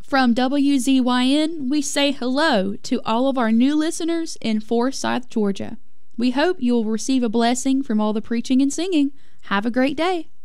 From WZYN, we say hello to all of our new listeners in Forsyth, Georgia. We hope you'll receive a blessing from all the preaching and singing. Have a great day.